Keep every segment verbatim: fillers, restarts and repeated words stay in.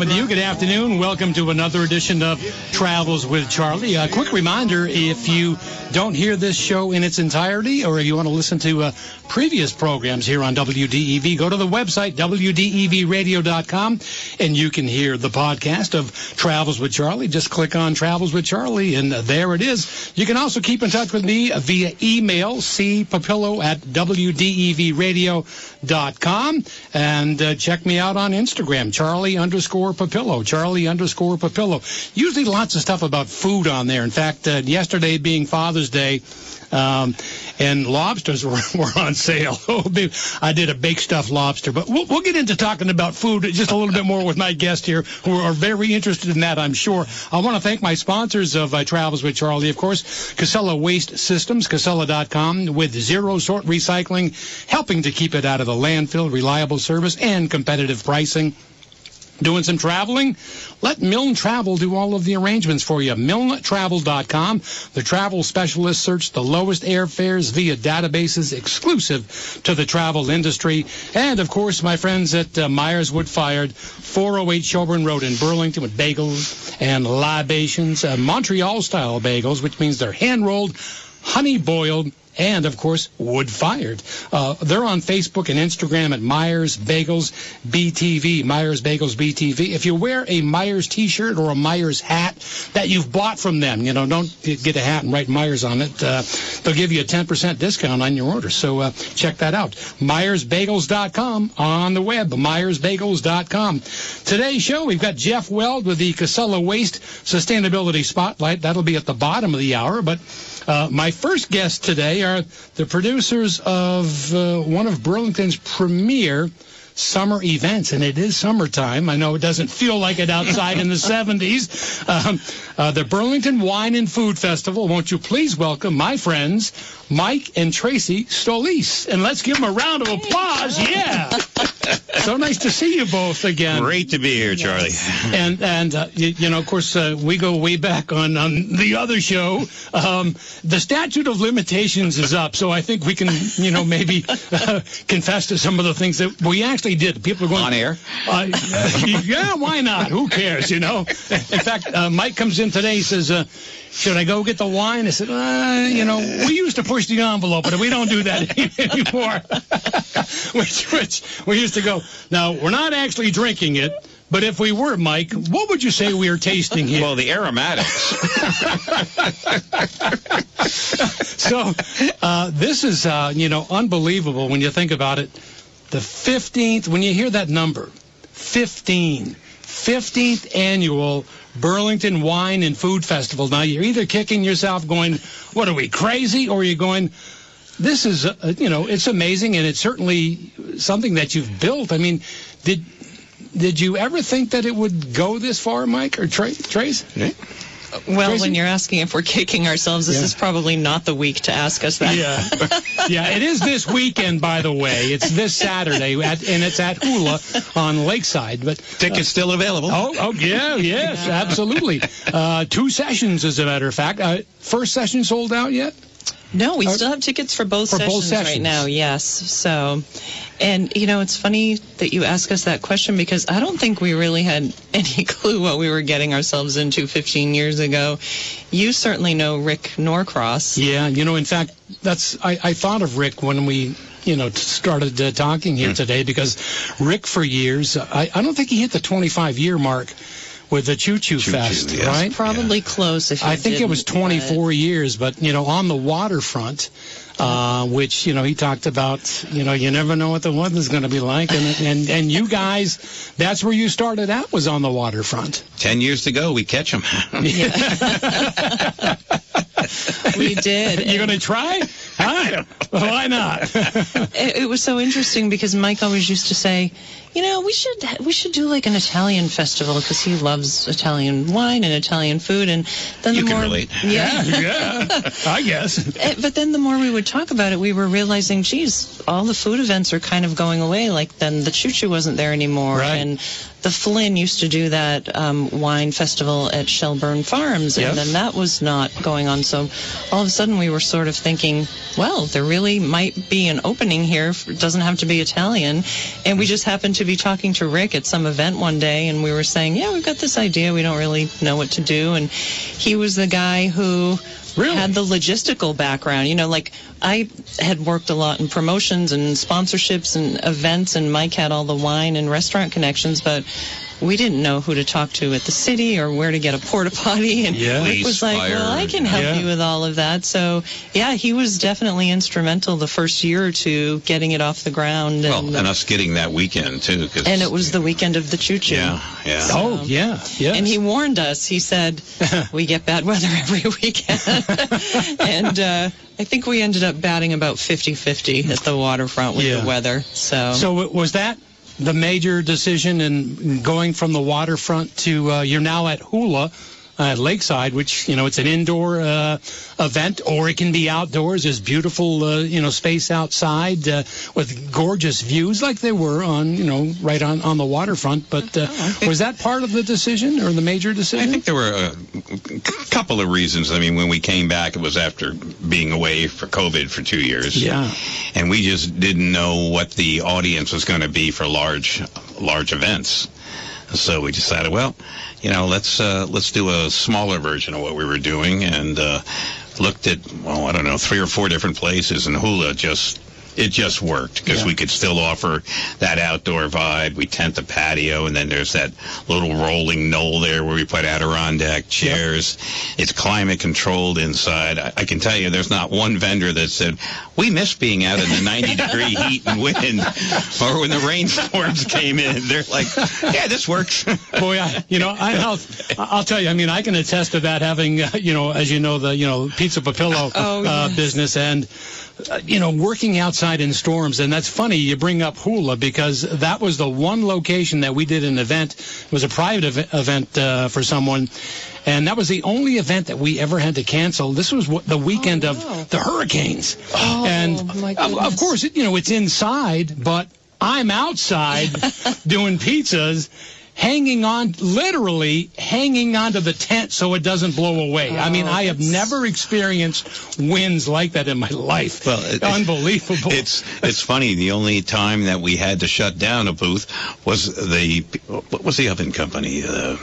with you. Good afternoon. Welcome to another edition of Travels with Charlie. A quick reminder, if you don't hear this show in its entirety, or if you want to listen to uh, previous programs here on W D E V, go to the website, W D E V radio dot com, and you can hear the podcast of Travels with Charlie. Just click on Travels with Charlie, and uh, there it is. You can also keep in touch with me via email, c papillo at W D E V radio dot com, and uh, check me out on Instagram, Charlie underscore Papillo, Charlie underscore Papillo. Usually lots of stuff about food on there. In fact, uh, yesterday being Father's Day, um, and lobsters were, were on sale. I did a baked stuffed lobster, but we'll, we'll get into talking about food just a little bit more with my guest here, who are very interested in that, I'm sure. I want to thank my sponsors of uh, Travels with Charlie, of course, Casella Waste Systems, Casella dot com, with zero sort recycling, helping to keep it out of the landfill, reliable service, and competitive pricing. Doing some traveling? Let Milne Travel do all of the arrangements for you. Milne Travel dot com. The travel specialists search the lowest airfares via databases exclusive to the travel industry. And, of course, my friends at uh, Myers Wood Fired, four oh eight Shelburne Road in Burlington, with bagels and libations, uh, Montreal-style bagels, which means they're hand-rolled, honey-boiled, and, of course, wood-fired. Uh, they're on Facebook and Instagram at Myers Bagels B T V, Myers Bagels B T V. If you wear a Myers T-shirt or a Myers hat that you've bought from them, you know, don't get a hat and write Myers on it. Uh, they'll give you a ten percent discount on your order. So uh, check that out. Myers Bagels dot com on the web, Myers Bagels dot com. Today's show, we've got Jeff Weld with the Casella Waste Sustainability Spotlight. That'll be at the bottom of the hour, but Uh, my first guests today are the producers of uh, one of Burlington's premier summer events, and it is summertime. I know it doesn't feel like it outside in the seventies. Um, uh, the Burlington Wine and Food Festival. Won't you please welcome my friends, Mike and Tracy Stolis. And let's give them a round of applause. Yeah. So nice to see you both again. Great to be here, Charlie. And, and uh, you, you know, of course, uh, we go way back on, on the other show. Um, the statute of limitations is up, so I think we can, you know, maybe uh, confess to some of the things that we actually did. People are going... On air? Uh, yeah, why not? Who cares, you know? In fact, uh, Mike comes in today, he says, uh, should I go get the wine? I said, uh, you know, we used to push the envelope, but we don't do that anymore. which, which we used to go, now, we're not actually drinking it, but if we were, Mike, what would you say we are tasting here? Well, the aromatics. So, uh, this is, uh, you know, unbelievable when you think about it. The fifteenth, when you hear that number, fifteen, fifteenth annual Burlington Wine and Food Festival. Now, you're either kicking yourself going, what are we, crazy? Or you're going, this is, uh, you know, it's amazing, and it's certainly something that you've built. I mean, did did you ever think that it would go this far, Mike, or Tra- Trace? Yeah. Well, Tracy? when you're asking if we're kicking ourselves, this Yeah. is probably not the week to ask us that. Yeah, yeah. It is this weekend, by the way. It's this Saturday, at, and it's at Hula on Lakeside. But Tickets uh, still available. Oh, oh, yeah, yes, absolutely. Uh, two sessions, as a matter of fact. Uh, first session sold out yet? No, we Uh, still have tickets for both, for sessions, both sessions right now, yes. So, and, you know, it's funny that you ask us that question because I don't think we really had any clue what we were getting ourselves into fifteen years ago. You certainly know Rick Norcross. Yeah, you know, in fact, that's I, I thought of Rick when we, you know, started uh, talking here mm. today, because Rick, for years, I, I don't think he hit the twenty-five year mark with the Choo Choo Fest, yes. right? Probably yeah. close, if you I think it was twenty-four but... years, but, you know, on the waterfront, uh, which, you know, he talked about, you know, you never know what the weather's going to be like. And, and and you guys, that's where you started out, was on the waterfront. Ten years to go, we catch them. We did. You're going to try? Huh? Why not? it, it was so interesting because Mike always used to say, you know, we should we should do like an Italian festival because he loves Italian wine and Italian food. And then you the can more, relate. Yeah, yeah, I guess. But then the more we would talk about it, we were realizing, geez, all the food events are kind of going away. Like then the Choo Choo wasn't there anymore, right. and the Flynn used to do that um, wine festival at Shelburne Farms, and yep. then that was not going on. So all of a sudden we were sort of thinking, well, there really might be an opening here. It doesn't have to be Italian. And we just happened to to be talking to Rick at some event one day, and we were saying, yeah, we've got this idea. We don't really know what to do. And he was the guy who Really? had the logistical background. You know, like I had worked a lot in promotions and sponsorships and events, and Mike had all the wine and restaurant connections, but we didn't know who to talk to at the city or where to get a porta potty. And Yeah. Rick was like, Fire. well, I can help Yeah. you with all of that. So, yeah, he was definitely instrumental the first year or two getting it off the ground. Well, And, and us getting that weekend, too. 'Cause, and it was the weekend of the choo-choo. Yeah, yeah. Oh, yeah, yeah. And he warned us. He said, we get bad weather every weekend. and uh, I think we ended up batting about fifty-fifty at the waterfront with Yeah. the weather. So, So it- was that the major decision in going from the waterfront to, uh, you're now at Hula at Lakeside, which, you know, it's an indoor uh, event, or it can be outdoors. There's beautiful, uh, you know, space outside uh, with gorgeous views like they were on, you know, right on, on the waterfront. But uh, was that part of the decision or the major decision? I think there were a couple of reasons. I mean, when we came back, it was after being away for COVID for two years. Yeah. And we just didn't know what the audience was going to be for large, large events. So we decided, well, you know, let's uh, let's do a smaller version of what we were doing, and uh, looked at, well, I don't know, three or four different places, and Hula just, it just worked, because Yeah. we could still offer that outdoor vibe. We tent the patio, and then there's that little rolling knoll there where we put Adirondack chairs. It's climate controlled inside. I, I can tell you there's not one vendor that said, we miss being out in the ninety degree heat and wind, or when the rainstorms came in. They're like, yeah, this works. Boy, I, you know, I, I'll, I'll tell you. I mean, I can attest to that. Having, uh, you know, as you know, the you know Pizza Papillo Oh, uh, yes. business, and uh, you know, working outside in storms. And that's funny you bring up Hula, because that was the one location that we did an event. It was a private ev- event uh, for someone. And that was the only event that we ever had to cancel. This was what, the weekend Oh, of wow. the hurricanes. Oh, and my of, of goodness. course, you know, it's inside, but I'm outside doing pizzas, hanging on, literally hanging onto the tent so it doesn't blow away. I mean, Oh, I have that's- never experienced winds like that in my life. Well, it- Unbelievable. It's it's funny. The only time that we had to shut down a booth was the what was the oven company? Uh,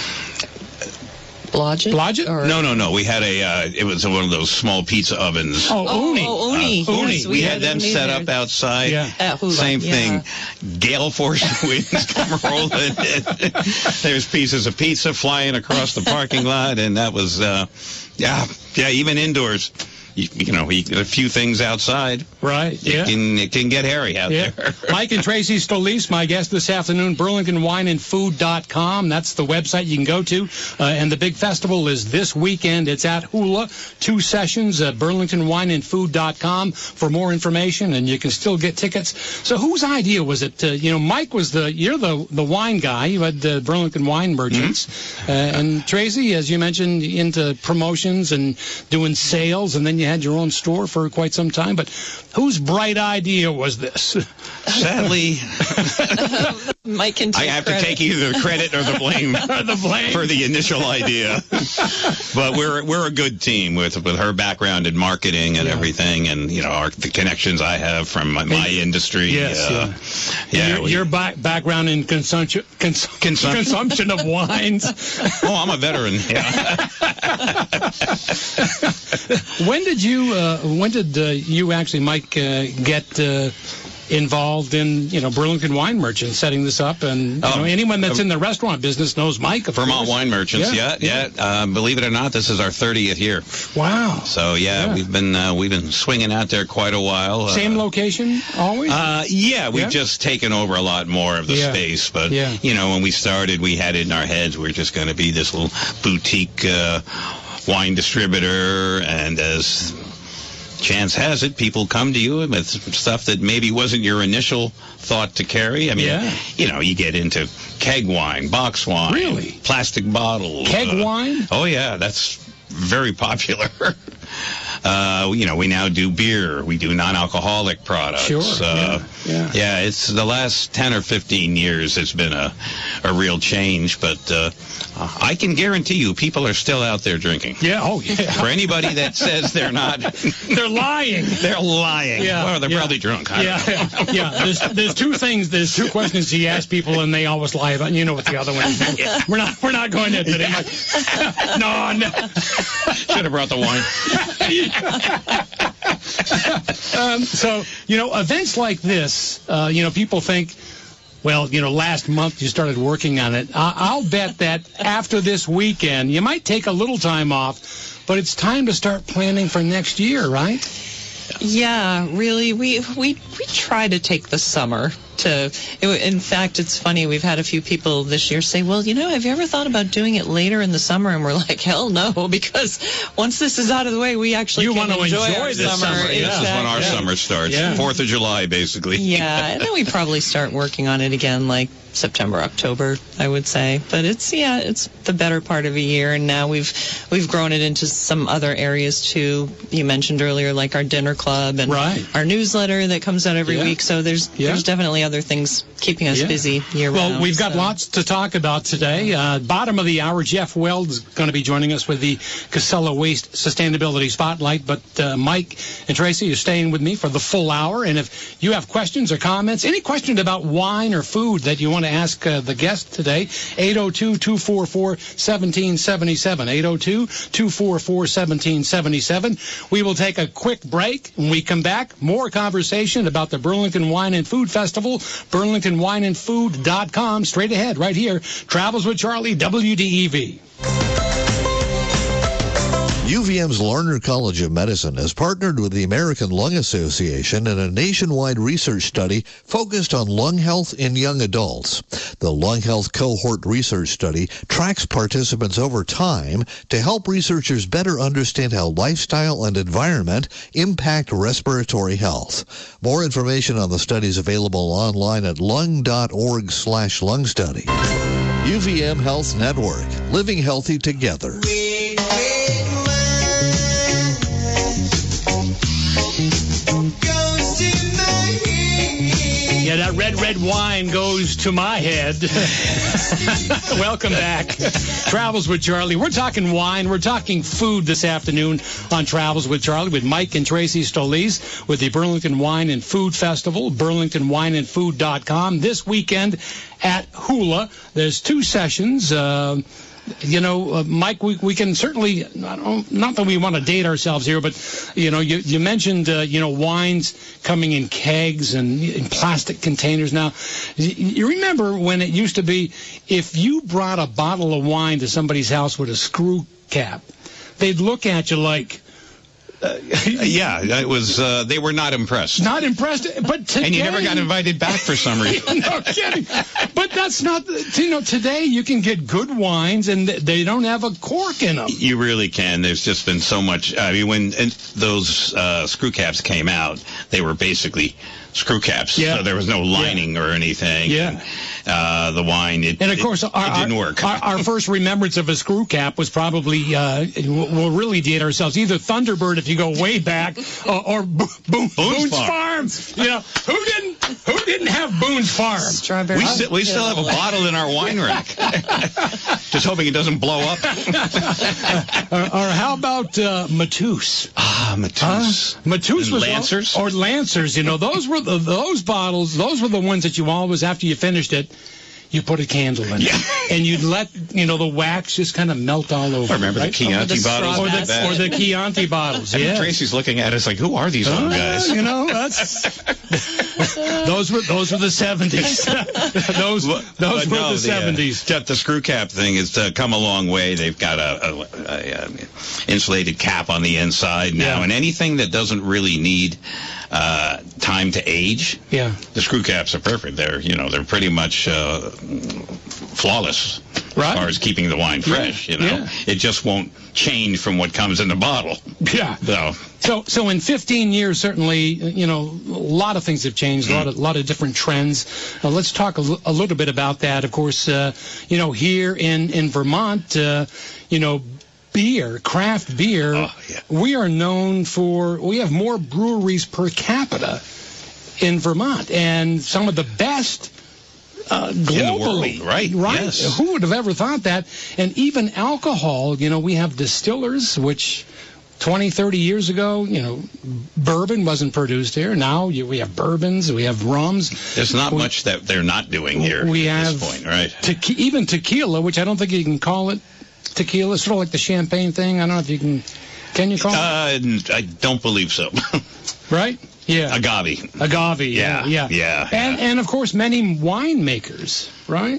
Blodgett? Blodgett? Or- no, no, no. We had a. Uh, it was one of those small pizza ovens. oh, Oh, Uni. oh, Uni. Uh, Uni. Yes, we, had them Uni set there. up outside. Yeah. At Hula, Same yeah. thing. Gale force winds come rolling in. There's pieces of pizza flying across the parking lot, and that was, uh, yeah, yeah. Even indoors, you, you know, you, a few things outside. Right, It yeah. can it can get hairy out Yeah. there. Mike and Tracy Stolise, my guest this afternoon, Burlington Wine and Food dot com. That's the website you can go to. Uh, and the big festival is this weekend. It's at Hula. Two sessions at Burlington Wine and Food dot com for more information, and you can still get tickets. So whose idea was it? To, you know, Mike was the, you're the, the wine guy. You had the Burlington Wine Merchants. Mm-hmm. Uh, and Tracy, as you mentioned, into promotions and doing sales, and then you had your own store for quite some time. But whose bright idea was this? Sadly, Mike can I take have credit. to take either the credit or the blame the blame. for the initial idea. But we're we're a good team with with her background in marketing and Yeah. everything, and you know our, the connections I have from my, my industry. Yes, uh, yeah. your, we- your back, background in consumption, cons- Consumption. consumption of wines. oh, I'm a veteran. Yeah. When did you? Uh, when did uh, you actually, Mike, uh, get uh, involved in you know Burlington Wine Merchants setting this up? And you Oh, know anyone that's in the restaurant business knows Mike. Of Vermont course. Wine Merchants. Yeah, Yeah, yeah. Uh, believe it or not, this is our thirtieth year. Wow. So yeah, Yeah. we've been uh, we've been swinging out there quite a while. Same uh, location always. Uh, yeah, we've Yeah? just taken over a lot more of the Yeah. space. But, Yeah. you know, when we started, we had it in our heads we're just going to be this little boutique uh, wine distributor. And as chance has it, people come to you with stuff that maybe wasn't your initial thought to carry. I mean, Yeah. you know, you get into keg wine, box wine, Really? plastic bottles. Keg uh, wine? Oh, yeah, that's very popular. Uh, you know, we now do beer. We do non-alcoholic products. Sure. Uh, yeah. Yeah. yeah, it's the last ten or fifteen years. It's been a a real change, but uh, I can guarantee you, people are still out there drinking. Yeah. Oh, yeah. For anybody that says they're not, they're lying. They're lying. Yeah. Well, they're yeah. probably drunk. I yeah. don't know. Yeah. There's there's two things. There's two questions he asks people, and they always lie about. You know what the other one is. Yeah. We're not we're not going into today. Like, no, no. Should have brought the wine. um, so you know, events like this, uh, you know, people think, well, you know, last month you started working on it. I- I'll bet that after this weekend, you might take a little time off, but it's time to start planning for next year, right? Yeah, really. We we we try to take the summer to. In fact, it's funny. We've had a few people this year say, "Well, you know, have you ever thought about doing it later in the summer?" And we're like, "Hell no!" Because once this is out of the way, we actually you can want to enjoy, enjoy our this summer. summer. Yeah. This is when our Exactly. summer starts. Yeah. Fourth of July, basically. Yeah, and then we probably start working on it again, like September, October, I would say. But it's yeah, it's the better part of a year, and now we've we've grown it into some other areas too. You mentioned earlier, like our dinner club and Right. our newsletter that comes out every Yeah. week. So there's Yeah. there's definitely other things keeping us Yeah. busy year Well, round. we've got so. lots to talk about today. Uh, bottom of the hour, Jeff Weld is going to be joining us with the Casella Waste Sustainability Spotlight. But uh, Mike and Tracy are staying with me for the full hour. And if you have questions or comments, any questions about wine or food that you want to ask uh, the guest today, eight oh two, two four four, one seven seven seven, eight oh two, two four four, one seven seven seven. We will take a quick break. When we come back, more conversation about the Burlington Wine and Food Festival, burlington wine and food dot com, straight ahead, right here. Travels with Charlie, W D E V. U V M's Larner College of Medicine has partnered with the American Lung Association in a nationwide research study focused on lung health in young adults. The Lung Health Cohort Research Study tracks participants over time to help researchers better understand how lifestyle and environment impact respiratory health. More information on the study is available online at lung.org slash lung study. U V M Health Network, living healthy together. Yeah, that red, red wine goes to my head. Welcome back. Travels with Charlie. We're talking wine. We're talking food this afternoon on Travels with Charlie with Mike and Tracy Stolese with the Burlington Wine and Food Festival, burlington wine and food dot com. This weekend at Hula, there's two sessions. Uh, You know, uh, Mike, we, we can certainly, I don't, not that we want to date ourselves here, but, you know, you, you mentioned, uh, you know, wines coming in kegs and in plastic containers. Now, you remember when it used to be, if you brought a bottle of wine to somebody's house with a screw cap, they'd look at you like, Uh, yeah, it was. Uh, they were not impressed. not impressed. But today, And you never got invited back for some reason. no kidding. But that's not, you know, today you can get good wines and they don't have a cork in them. You really can. There's just been so much. I mean, when and those uh, screw caps came out, they were basically screw caps. Yeah. So there was no lining or anything. Yeah. And, uh, the wine, it, And of course, it, our, it didn't our, work. Our, our first remembrance of a screw cap was probably, uh, we'll really date ourselves, either Thunderbird if you go way back, or, or Bo- Bo- Boone's Farm. Farm. You know, who didn't who didn't have Boone's Farm? Strawberry. we still, we still have a bottle in our wine rack. Just hoping it doesn't blow up. or, or how about uh, Matus? Ah, Matus. Matus And was Lancers? or Lancers. You know, those were the, those bottles. Those were the ones that you always, after you finished it, you put a candle in Yeah. it, and you'd let you know the wax just kind of melt all over. I remember right? the Chianti the bottles. straw or like the that. or the Chianti bottles. And Yeah. Tracy's looking at us like, who are these old Uh, guys? you know, that's those were those were the seventies. those But- those but were no, the seventies. Uh, the screw cap thing has uh, come a long way. They've got a, a, a, a insulated cap on the inside now, Yeah. and anything that doesn't really need uh, time to age, Yeah. the screw caps are perfect. They're you know they're pretty much uh, flawless Right. as far as keeping the wine fresh. Yeah, You know, yeah. it just won't change from what comes in the bottle. Yeah. So. So, so in fifteen years, certainly, you know, a lot of things have changed, a lot of, lot of different trends. Uh, let's talk a, l- a little bit about that. Of course, uh, you know, here in, in Vermont, uh, you know, beer, craft beer, Oh, yeah. we are known for, we have more breweries per capita in Vermont, and some of the best uh, globally. In the world, right, Right. yes. Who would have ever thought that? And even alcohol, you know, we have distillers, which twenty, thirty years ago, you know, bourbon wasn't produced here. Now you, we have bourbons, we have rums. There's not we, much that they're not doing here we at have this point, right? Te- even tequila, which I don't think you can call it tequila, sort of like the champagne thing. I don't know if you can. Can you call Uh, I don't believe so. it? Right? Yeah. Agave. Agave. Yeah, Yeah. yeah, And yeah. and of course many winemakers, right?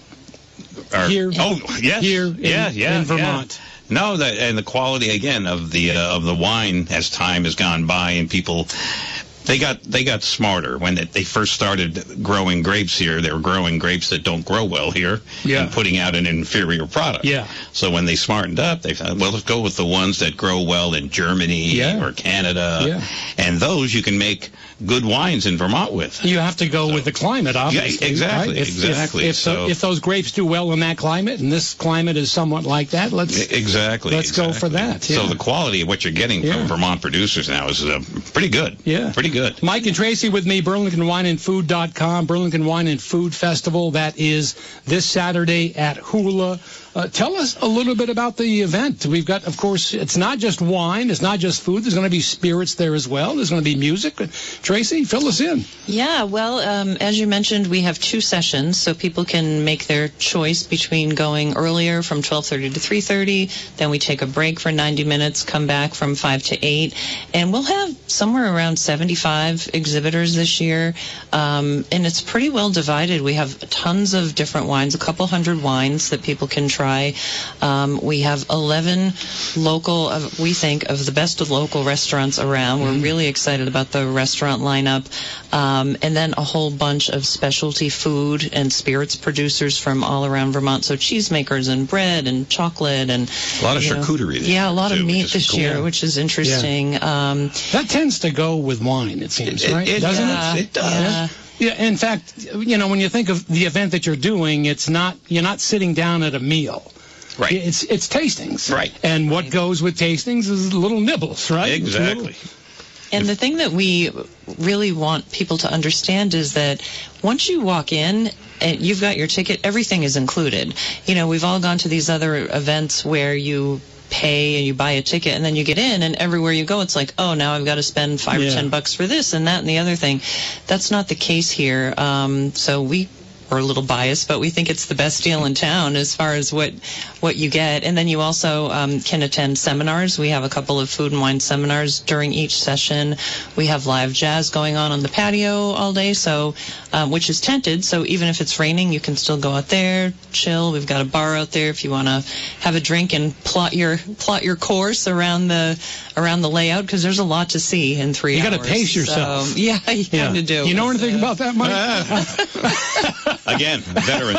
Or- Here. Oh, yes. Here in- yeah, yeah, in Vermont. Yeah. No, that and the quality again of the uh, of the wine as time has gone by and people. They got they got smarter when they first started growing grapes here. They were growing grapes that don't grow well here Yeah. and putting out an inferior product. Yeah. So when they smartened up, they thought, well, let's go with the ones that grow well in Germany Yeah. or Canada. Yeah. And those you can make good wines in Vermont with. You have to go So- with the climate, obviously. Yeah, exactly, right? If, exactly. If, if, So- if those grapes do well in that climate, and this climate is somewhat like that, let's Exactly. let's go for exactly. that. Yeah. So the quality of what you're getting Yeah. from Vermont producers now is uh, pretty good. Yeah. Pretty good. Mike and Tracy with me, Burlington Wine and Food dot com, Burlington Wine and Food Festival. That is this Saturday at Hula. Uh, tell us a little bit about the event. We've got, of course, it's not just wine, it's not just food. There's going to be spirits there as well. There's going to be music. Tracy, fill us in. Yeah, well, um, as you mentioned, we have two sessions, so people can make their choice between going earlier from twelve thirty to three thirty. Then we take a break for ninety minutes, come back from five to eight, and we'll have somewhere around seventy-five exhibitors this year, um, and it's pretty well divided. We have tons of different wines, a couple hundred wines that people can try. Um, we have eleven local, uh, we think, of the best of local restaurants around. We're really excited about the restaurant lineup. Um, and then a whole bunch of specialty food and spirits producers from all around Vermont. So cheesemakers and bread and chocolate and A lot of you know, charcuterie. this yeah, a year, lot of too, which meat is this cool. year, which is interesting. Um, That tends to go with wine, it seems, It- right? it Doesn't does. it? It does. Yeah. Yeah, in fact, you know, when you think of the event that you're doing, it's not, you're not sitting down at a meal. Right. It's it's tastings. Right. And what goes with tastings is little nibbles, right? Exactly. Little- And the thing that we really want people to understand is that once you walk in and you've got your ticket, everything is included. You know, we've all gone to these other events where you pay and you buy a ticket and then you get in and everywhere you go it's like, oh, now I've got to spend five Yeah. or ten bucks for this and that and the other thing. That's not the case here. Um, so we are a little biased, but we think it's the best deal in town as far as what what you get. And then you also um, can attend seminars. We have a couple of food and wine seminars during each session. We have live jazz going on on the patio all day, so um, which is tented. So even if it's raining, you can still go out there, chill. We've got a bar out there if you want to have a drink and plot your plot your course around the around the layout, because there's a lot to see in three You hours. gotta pace yourself. So, yeah, you Yeah. kind of do. You know It's, anything uh, about that, Mike? Again, veteran.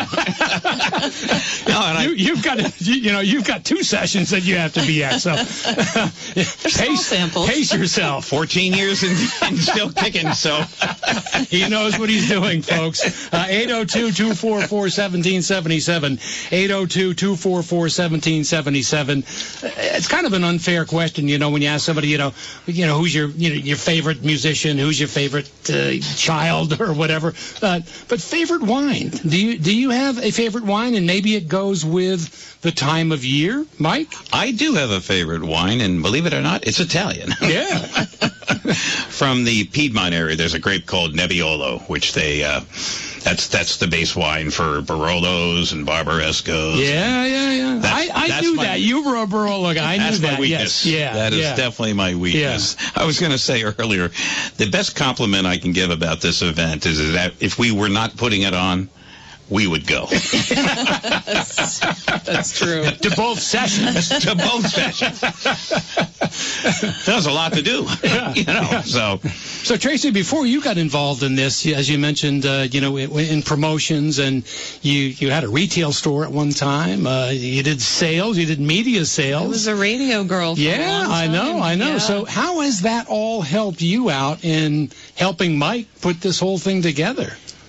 no, and I, you, you've got you, you know you've got two sessions that you have to be at, so pace, samples. pace yourself. fourteen years and, and still kicking, so. He knows what he's doing, folks. Uh, eight oh two, two four four, one seven seven seven. eight oh two, two four four, one seven seven seven. It's kind of an unfair question, you know, when you ask somebody, you know, you know, who's your, you know, your favorite musician, who's your favorite uh, child or whatever. Uh, but favorite wine. Do you do you have a favorite wine, and maybe it goes with the time of year, Mike? I do have a favorite wine, and believe it or not, it's Italian. Yeah. From the Piedmont area, there's a grape called Nebbiolo, which they, uh, that's that's the base wine for Barolos and Barbarescos. Yeah, yeah, yeah. That's- I, I that's knew my- that. You were a Barolo guy. I That's knew my that. weakness. Yes. Yeah. That is yeah. definitely my weakness. I was going to say earlier, the best compliment I can give about this event is that if we were not putting it on, we would go. That's, that's true. To both sessions. To both sessions. There's a lot to do, Yeah. you know. So, So, Tracy, before you got involved in this, as you mentioned, uh, you know, in, in promotions, and you, you had a retail store at one time. Uh, you did sales. You did media sales. I was a radio girl for a Yeah, long I know, time. I know. Yeah. So how has that all helped you out in helping Mike put this whole thing together?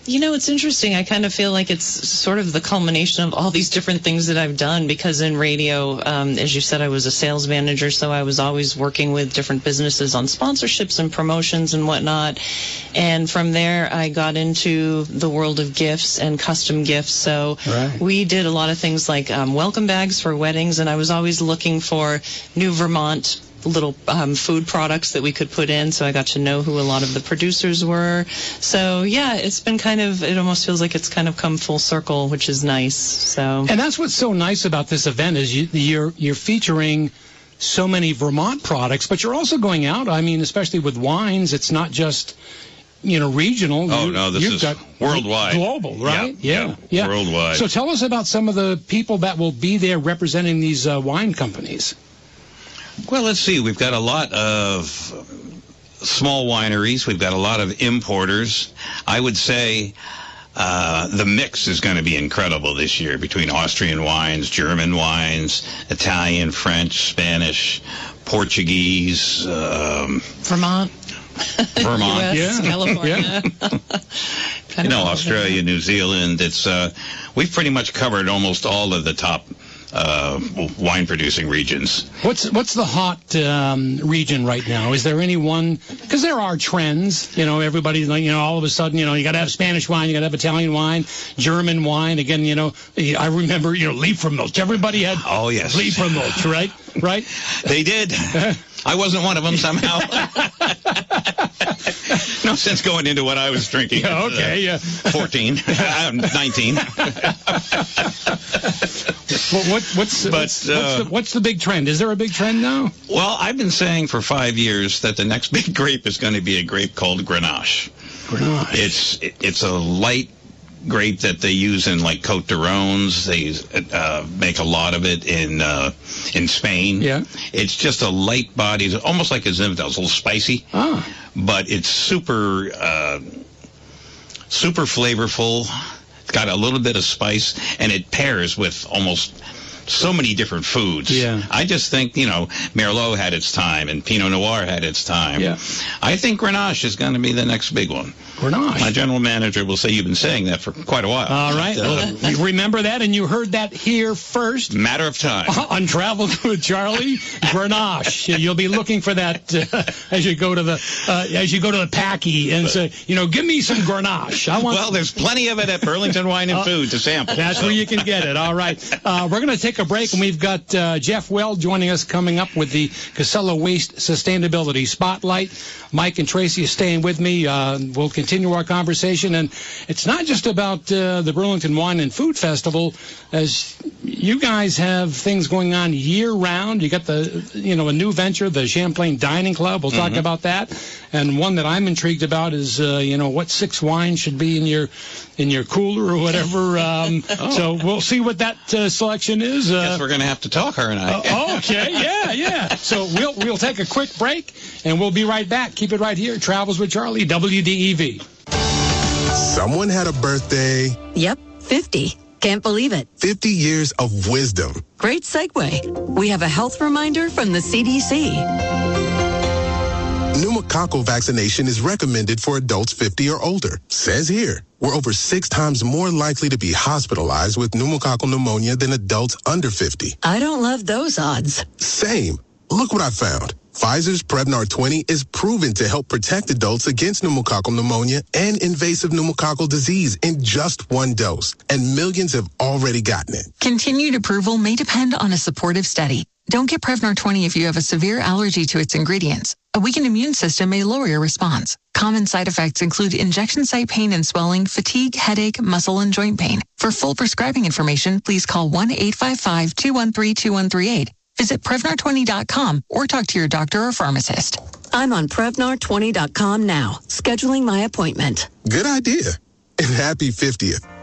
You know, it's interesting. I kind of feel like it's sort of the culmination of all these different things that I've done, because in radio, um, as you said, I was a sales manager, so I was always working with different businesses on sponsorships and promotions and whatnot. And from there, I got into the world of gifts and custom gifts. So right. we did a lot of things like um, welcome bags for weddings, and I was always looking for new Vermont little um, food products that we could put in, so I got to know who a lot of the producers were. So yeah, it's been kind of, it almost feels like it's kind of come full circle, which is nice. So, and that's what's so nice about this event is you, you're you're featuring so many Vermont products, but you're also going out. I mean, especially with wines, it's not just, you know, regional. Oh you, no, this is got worldwide, global, right? Yeah, yeah, yeah, yeah, worldwide. So tell us about some of the people that will be there representing these uh, wine companies. Well, let's see. We've got a lot of small wineries. We've got a lot of importers. I would say uh, the mix is going to be incredible this year between Austrian wines, German wines, Italian, French, Spanish, Portuguese. Um, Vermont. Vermont. U S, yeah. California. Yeah. You know, Australia, New Zealand. It's uh, we've pretty much covered almost all of the top Uh, wine-producing regions. What's what's the hot um, region right now? Is there any one? Because there are trends. You know, everybody's like, you know, all of a sudden, you know, you got to have Spanish wine, you got to have Italian wine, German wine. Again, you know, I remember, you know, Liefernmilch. Everybody had oh yes, Liefernmilch, right? Right? They did. I wasn't one of them somehow. No sense going into what I was drinking. Yeah, okay, uh, yeah. fourteen. I'm nineteen. Well, what, what's, but, what's, uh, what's, the, what's the big trend? Is there a big trend now? Well, I've been saying for five years that the next big grape is going to be a grape called Grenache. Grenache. It's it, it's a light grape that they use in like Côte d'Arones. They uh, make a lot of it in uh, in Spain. Yeah. It's just a light body, almost like a Zinfandel. It's a little spicy. Ah. But it's super uh, super flavorful. It's got a little bit of spice, and it pairs with almost so many different foods. Yeah. I just think, you know, Merlot had its time, and Pinot Noir had its time. Yeah. I think Grenache is going to be the next big one. Grenache. My general manager will say you've been saying that for quite a while. All right. But, uh, well, you remember that, and you heard that here first. Matter of time. On Travel with Charlie, Grenache. You'll be looking for that uh, as you go to the uh, as you go to the Packy and say, you know, give me some Grenache. I want. Well, there's plenty of it at Burlington Wine and uh, Food to sample. That's so. where you can get it. All right. Uh, we're going to take a break, and we've got uh, Jeff Weld joining us coming up with the Casella Waste Sustainability Spotlight. Mike and Tracy are staying with me. Uh, we'll continue our conversation, and it's not just about uh, the Burlington Wine and Food Festival, as you guys have things going on year-round. You got the, you know, a new venture, the Champlain Dining Club. We'll talk mm-hmm. about that. And one that I'm intrigued about is, uh, you know, what six wines should be in your in your cooler or whatever. Um, oh. So we'll see what that uh, selection is. Uh, Guess we're going to have to talk, her and I. uh, okay, yeah, yeah. So we'll we'll take a quick break, and we'll be right back. Keep it right here. Travels with Charlie, W D E V. Someone had a birthday. Yep, fifty. Can't believe it. fifty years of wisdom. Great segue. We have a health reminder from the C D C. Pneumococcal vaccination is recommended for adults fifty or older. Says here, we're over six times more likely to be hospitalized with pneumococcal pneumonia than adults under fifty. I don't love those odds. Same. Look what I found. Pfizer's Prevnar twenty is proven to help protect adults against pneumococcal pneumonia and invasive pneumococcal disease in just one dose, and millions have already gotten it. Continued approval may depend on a supportive study. Don't get Prevnar twenty if you have a severe allergy to its ingredients. A weakened immune system may lower your response. Common side effects include injection site pain and swelling, fatigue, headache, muscle, and joint pain. For full prescribing information, please call one eight five five, two one three, two one three eight. Visit Prevnar twenty dot com or talk to your doctor or pharmacist. I'm on Prevnar twenty dot com now, scheduling my appointment. Good idea. And happy fiftieth.